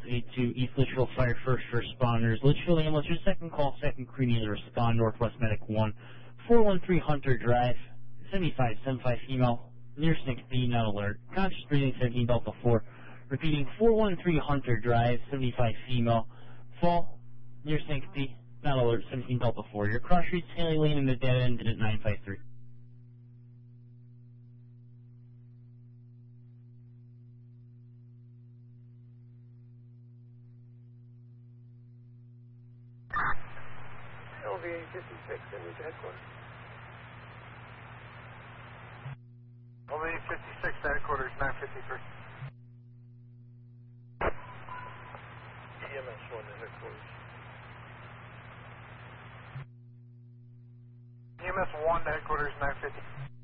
682 East Litchfield Fire First Responders. Litchfield Ambulance, your second call, second crew needs to respond. Northwest Medic 1, 413 Hunter Drive, 7575 female, near 60, not alert. Conscious breathing, 17 Delta 4. Repeating, 413 Hunter Drive, 75 female, fall, near 60, not alert, 17 Delta 4. Your cross streets Haley Lane in the dead end at 953. LVA 56, send me to headquarters. LVA 56 to headquarters, 953. EMS 1 to headquarters. EMS 1 to headquarters, 950.